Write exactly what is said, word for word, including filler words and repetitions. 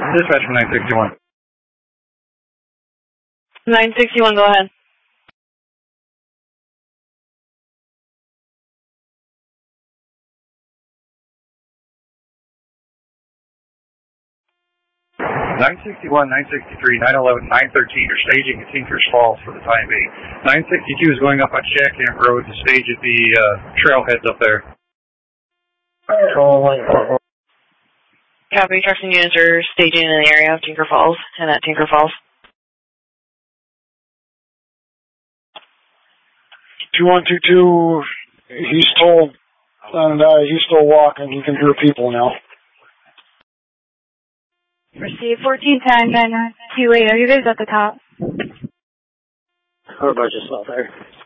Dispatch from nine sixty-one. nine sixty-one, go ahead. nine sixty-one, nine sixty-three, nine eleven, nine thirteen are staging at Tinkers Falls for the time being. nine sixty-two is going up on Shack Camp Road to stage at the uh, trailheads up there. Copy, trucks and units are staging in the area of Tinker Falls and at Tinker Falls. two one two two, he's still, and uh, he's still walking. He can hear people now. Receive fourteen ten, nine nine two eight. Are you guys at the top? How about yourself there?